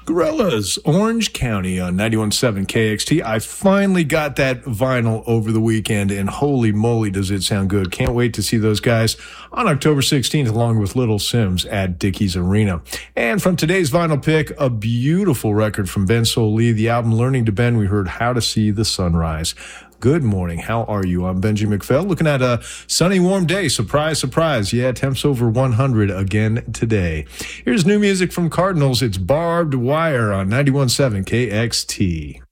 Gorillas, Orange County on 91.7 KXT. I finally got that vinyl over the weekend, and holy moly, does it sound good. Can't wait to see those guys on October 16th, along with Little Sims at Dickies Arena. And from today's vinyl pick, a beautiful record from Ben Soul-Lee, the album Learning to Bend. We heard How to See the Sunrise. Good morning. How are you? I'm Benji McPhail, looking at a sunny, warm day. Surprise, surprise. Yeah, temps over 100 again today. Here's new music from Cardinals. It's Barbed Wire on 91.7 KXT.